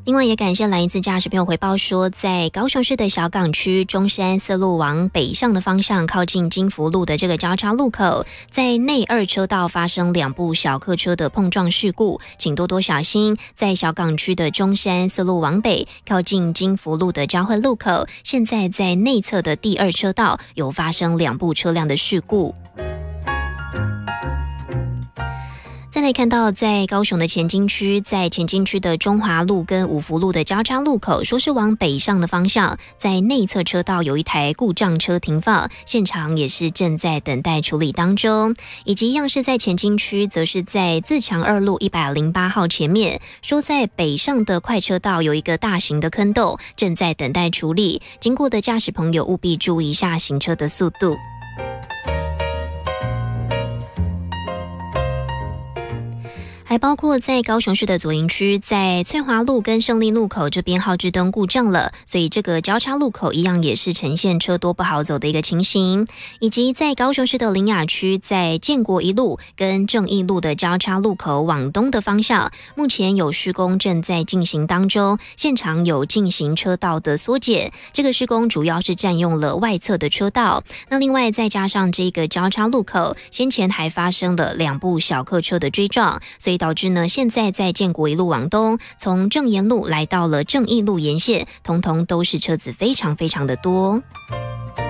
另外也感谢来自驾驶朋友回报说，在高雄市的小港区中山四路往北上的方向，靠近金福路的这个交叉路口，在内二车道发生2部小客车的碰撞事故，请多多小心。在小港区的中山四路往北，靠近金福路的交汇路口，现在在内侧的第2车道有发生2部车辆的事故。再来看到，在高雄的前金区，在前金区的中华路跟五福路的交叉路口，说是往北上的方向，在内侧车道有一台故障车停放，现场也是正在等待处理当中。以及一样是在前金区，则是在自强2路108号前面，说在北上的快车道有一个大型的坑洞，正在等待处理，经过的驾驶朋友务必注意一下行车的速度。还包括在高雄市的左营区，在翠华路跟胜利路口这边号志灯故障了，所以这个交叉路口一样也是呈现车多不好走的一个情形。以及在高雄市的苓雅区，在建国一路跟正义路的交叉路口往东的方向，目前有施工正在进行当中，现场有进行车道的缩减，这个施工主要是占用了外侧的车道。那另外再加上这个交叉路口，先前还发生了2部小客车的追撞，所以导致呢，现在在建国一路往东，从正延路来到了正义路沿线，通通都是车子非常非常的多。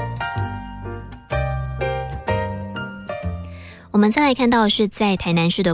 我们再来看到是在台南市的